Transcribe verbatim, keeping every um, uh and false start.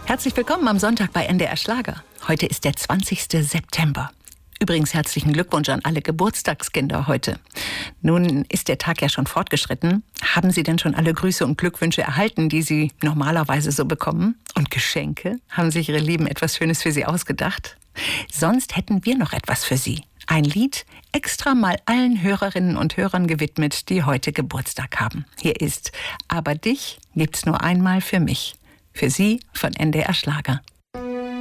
Herzlich willkommen am Sonntag bei N D R Schlager. Heute ist der zwanzigste September. Übrigens herzlichen Glückwunsch an alle Geburtstagskinder heute. Nun ist der Tag ja schon fortgeschritten. Haben Sie denn schon alle Grüße und Glückwünsche erhalten, die Sie normalerweise so bekommen? Und Geschenke? Haben sich Ihre Lieben etwas Schönes für Sie ausgedacht? Sonst hätten wir noch etwas für Sie. Ein Lied extra mal allen Hörerinnen und Hörern gewidmet, die heute Geburtstag haben. Hier ist "Aber dich gibt's nur einmal für mich". Für Sie von N D R Schlager.